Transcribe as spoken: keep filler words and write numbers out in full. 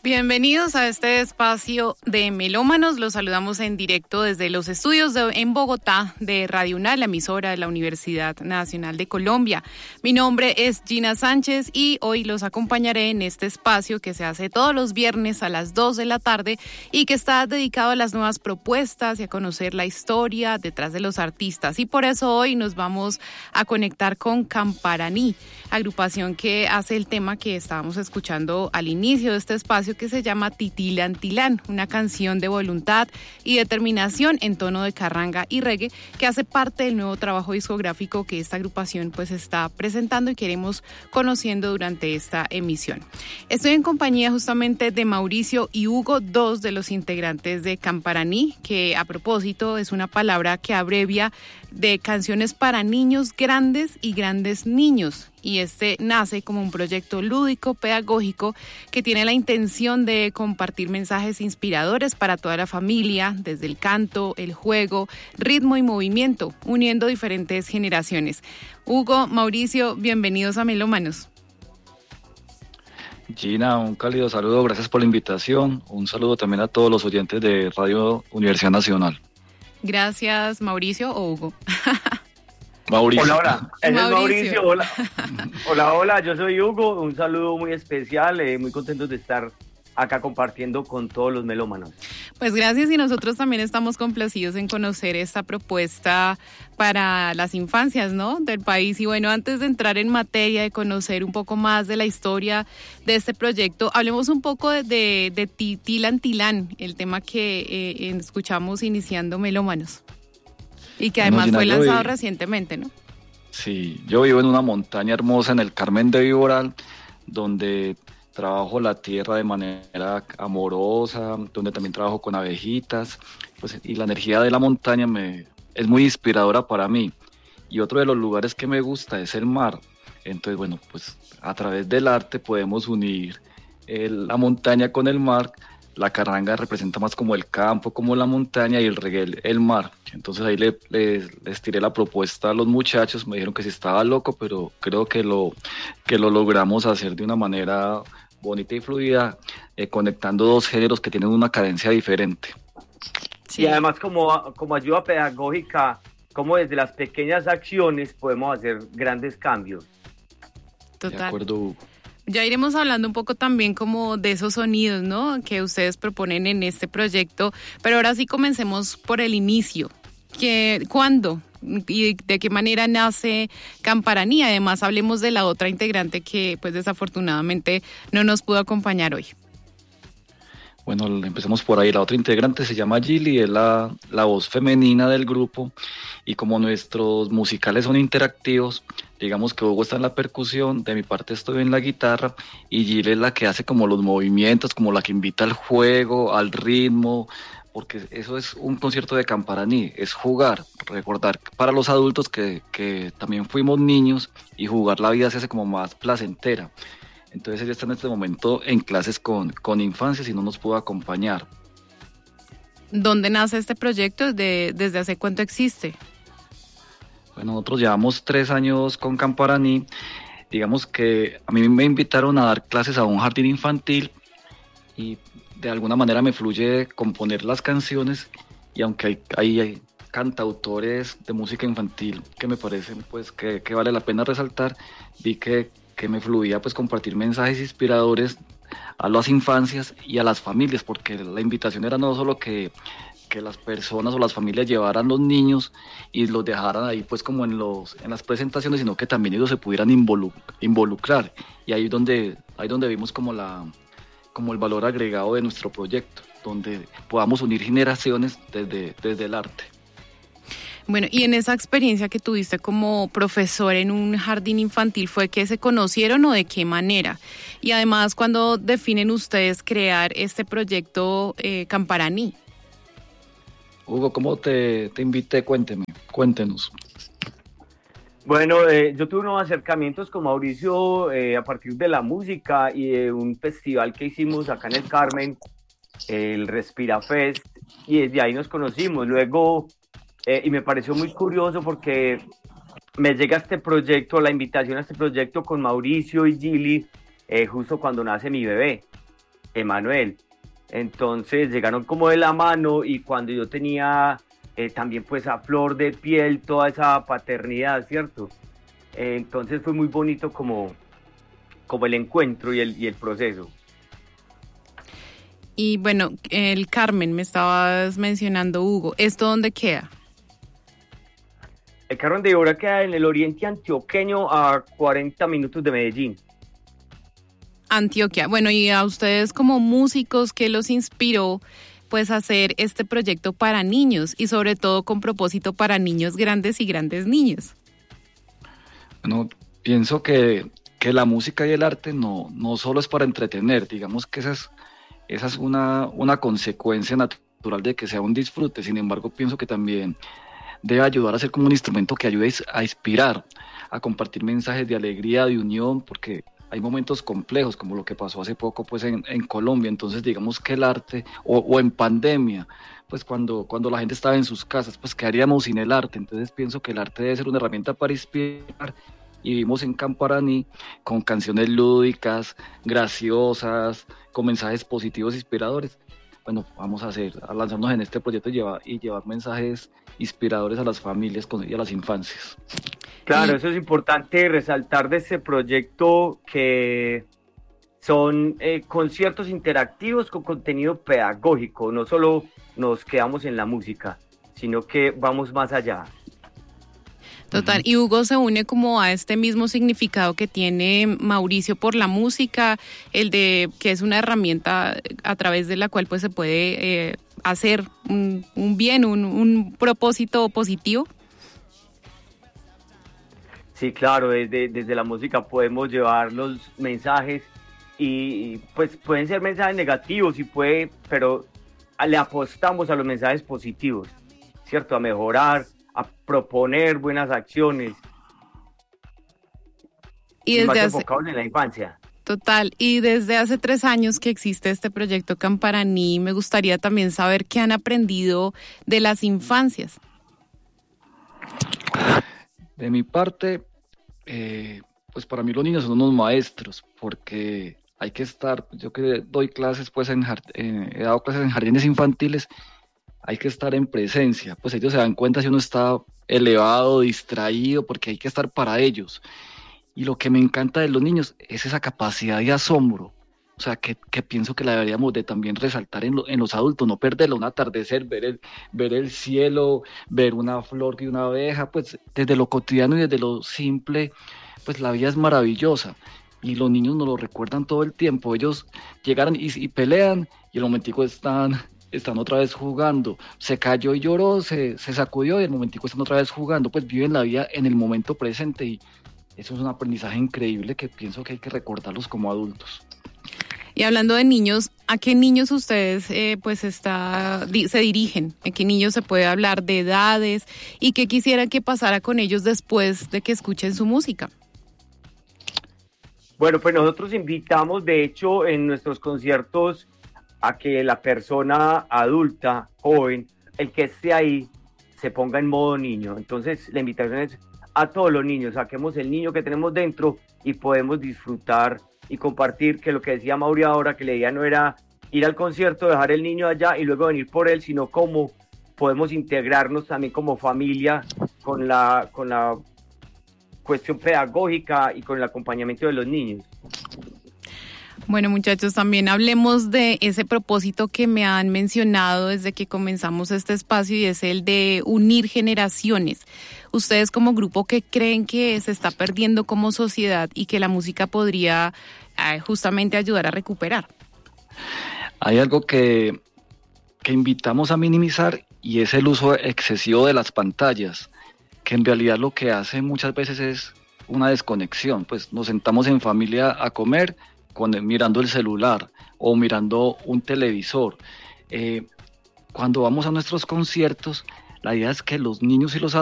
Bienvenidos a este espacio de Melómanos. Los saludamos en directo desde los estudios de, en Bogotá de Radio UNAL, la emisora de la Universidad Nacional de Colombia. Mi nombre es Gina Sánchez y hoy los acompañaré en este espacio que se hace todos los viernes a las dos de la tarde y que está dedicado a las nuevas propuestas y a conocer la historia detrás de los artistas. Y por eso hoy nos vamos a conectar con Camparaní, agrupación que hace el tema que estábamos escuchando al inicio de este espacio, que se llama Titilán Tilán, una canción de voluntad y determinación en tono de carranga y reggae que hace parte del nuevo trabajo discográfico que esta agrupación pues está presentando y queremos conociendo durante esta emisión. Estoy en compañía justamente de Mauricio y Hugo, dos de los integrantes de Camparaní, que a propósito es una palabra que abrevia de canciones para niños grandes y grandes niños, y este nace como un proyecto lúdico pedagógico que tiene la intención de compartir mensajes inspiradores para toda la familia, desde el canto, el juego, ritmo y movimiento, uniendo diferentes generaciones. Hugo, Mauricio, bienvenidos a Melómanos. Gina, un cálido saludo, gracias por la invitación, un saludo también a todos los oyentes de Radio Universidad Nacional. Gracias, Mauricio o Hugo. Mauricio. Hola, hola. Ese Mauricio. Es Mauricio. Hola. Hola, hola. Yo soy Hugo. Un saludo muy especial. Eh, muy contentos de estar acá compartiendo con todos los melómanos. Pues gracias, y nosotros también estamos complacidos en conocer esta propuesta para las infancias, ¿no?, del país. Y bueno, antes de entrar en materia, de conocer un poco más de la historia de este proyecto, hablemos un poco de, de, de Titilán Tilán, el tema que eh, escuchamos iniciando Melómanos. Y que además bueno, Gina, fue lanzado vi... recientemente, ¿no? Sí, yo vivo en una montaña hermosa en el Carmen de Viboral, donde trabajo la tierra de manera amorosa, donde también trabajo con abejitas, pues, y la energía de la montaña me, es muy inspiradora para mí. Y otro de los lugares que me gusta es el mar. Entonces, bueno, pues a través del arte podemos unir el, la montaña con el mar. La carranga representa más como el campo, como la montaña, y el reggae el, el mar. Entonces ahí le, le, les tiré la propuesta a los muchachos, me dijeron que sí estaba loco, pero creo que lo, que lo logramos hacer de una manera bonita y fluida, eh, conectando dos géneros que tienen una cadencia diferente. Sí. Y además como, como ayuda pedagógica, como desde las pequeñas acciones podemos hacer grandes cambios. Total. De acuerdo, Hugo. Ya iremos hablando un poco también como de esos sonidos, ¿no?, que ustedes proponen en este proyecto, pero ahora sí comencemos por el inicio. ¿Qué, ¿Cuándo y de qué manera nace Camparaní? Además, hablemos de la otra integrante que pues desafortunadamente no nos pudo acompañar hoy. Bueno, empecemos por ahí. La otra integrante se llama Gili, es la, la voz femenina del grupo, y como nuestros musicales son interactivos, digamos que Hugo está en la percusión, de mi parte estoy en la guitarra, y Gili es la que hace como los movimientos, como la que invita al juego, al ritmo, porque eso es un concierto de Camparaní, es jugar, recordar para los adultos que, que también fuimos niños, y jugar la vida se hace como más placentera. Entonces ella está en este momento en clases con, con infancias y no nos pudo acompañar. ¿Dónde nace este proyecto? ¿Desde, desde hace cuánto existe? Bueno, nosotros llevamos tres años con Camparaní. Digamos que a mí me invitaron a dar clases a un jardín infantil y de alguna manera me fluye componer las canciones, y aunque hay, hay, hay cantautores de música infantil que me parecen pues que, que vale la pena resaltar, vi que que me fluía pues compartir mensajes inspiradores a las infancias y a las familias, porque la invitación era no solo que, que las personas o las familias llevaran los niños y los dejaran ahí pues como en los en las presentaciones, sino que también ellos se pudieran involu- involucrar, y ahí donde ahí donde vimos como la como el valor agregado de nuestro proyecto, donde podamos unir generaciones desde, desde el arte. Bueno, y en esa experiencia que tuviste como profesor en un jardín infantil, ¿fue que se conocieron o de qué manera? Y además, ¿cuándo definen ustedes crear este proyecto eh, Camparaní? Hugo, ¿cómo te, te invité? Cuénteme, cuéntenos. Bueno, eh, yo tuve unos acercamientos con Mauricio eh, a partir de la música y de un festival que hicimos acá en el Carmen, el Respira Fest, y desde ahí nos conocimos. Luego... Eh, y me pareció muy curioso porque me llega este proyecto, la invitación a este proyecto con Mauricio y Gili, eh, justo cuando nace mi bebé. Emanuel. Entonces llegaron como de la mano y cuando yo tenía eh, también pues a flor de piel toda esa paternidad, ¿cierto? Eh, entonces fue muy bonito como, como el encuentro y el, y el proceso. Y bueno, el Carmen, me estabas mencionando, Hugo, ¿esto dónde queda? El Carmen de Ibora queda en el oriente antioqueño a cuarenta minutos de Medellín. Antioquia. Bueno, y a ustedes como músicos, ¿qué los inspiró pues a hacer este proyecto para niños y sobre todo con propósito para niños grandes y grandes niños? Bueno, pienso que, que la música y el arte no, no solo es para entretener, digamos que esa es, esa es una, una consecuencia natural de que sea un disfrute. Sin embargo, pienso que también debe ayudar a ser como un instrumento que ayude a inspirar, a compartir mensajes de alegría, de unión, porque hay momentos complejos como lo que pasó hace poco pues en, en Colombia. Entonces digamos que el arte, o, o en pandemia, pues cuando, cuando la gente estaba en sus casas, pues ¿qué haríamos sin el arte? Entonces pienso que el arte debe ser una herramienta para inspirar, y vimos en Camparaní con canciones lúdicas, graciosas, con mensajes positivos, inspiradores. Bueno, vamos a hacer, a lanzarnos en este proyecto y llevar, y llevar mensajes inspiradores a las familias y a las infancias. Claro, eso es importante resaltar de este proyecto, que son eh, conciertos interactivos con contenido pedagógico. No solo nos quedamos en la música, sino que vamos más allá. Total, y Hugo se une como a este mismo significado que tiene Mauricio por la música, el de que es una herramienta a través de la cual pues se puede eh, hacer un, un bien, un, un propósito positivo. Sí, claro, desde, desde la música podemos llevar los mensajes y pues pueden ser mensajes negativos y puede, pero le apostamos a los mensajes positivos, ¿cierto? A mejorar, a proponer buenas acciones. Y desde más hace, enfocados en la infancia. Total, y desde hace tres años que existe este proyecto Camparaní, me gustaría también saber qué han aprendido de las infancias. De mi parte, eh, pues para mí los niños son unos maestros, porque hay que estar, yo que doy clases, pues en, eh, he dado clases en jardines infantiles, hay que estar en presencia, pues ellos se dan cuenta si uno está elevado, distraído, porque hay que estar para ellos. Y lo que me encanta de los niños es esa capacidad de asombro, o sea, que, que pienso que la deberíamos de también resaltar en, lo, en los adultos, no perderlo, un atardecer, ver el, ver el cielo, ver una flor y una abeja, pues desde lo cotidiano y desde lo simple, pues la vida es maravillosa. Y los niños nos lo recuerdan todo el tiempo, ellos llegaron y, y pelean, y el momentico están... están otra vez jugando, se cayó y lloró, se, se sacudió y el momentico están otra vez jugando, pues viven la vida en el momento presente, y eso es un aprendizaje increíble que pienso que hay que recordarlos como adultos. Y hablando de niños, ¿a qué niños ustedes eh, pues está, di, se dirigen? ¿A qué niños se puede hablar de edades? ¿Y qué quisieran que pasara con ellos después de que escuchen su música? Bueno, pues nosotros invitamos, de hecho, en nuestros conciertos, a que la persona adulta, joven, el que esté ahí, se ponga en modo niño. Entonces la invitación es a todos los niños, saquemos el niño que tenemos dentro y podemos disfrutar y compartir, que lo que decía Mauri ahora, que la idea no era ir al concierto, dejar el niño allá y luego venir por él, sino cómo podemos integrarnos también como familia con la, con la cuestión pedagógica y con el acompañamiento de los niños. Bueno, muchachos, también hablemos de ese propósito que me han mencionado desde que comenzamos este espacio, y es el de unir generaciones. Ustedes como grupo, ¿qué creen que se está perdiendo como sociedad y que la música podría eh, justamente ayudar a recuperar? Hay algo que, que invitamos a minimizar, y es el uso excesivo de las pantallas, que en realidad lo que hace muchas veces es una desconexión. Pues nos sentamos en familia a comer con, mirando el celular o mirando un televisor. Eh, cuando vamos a nuestros conciertos, la idea es que los niños y los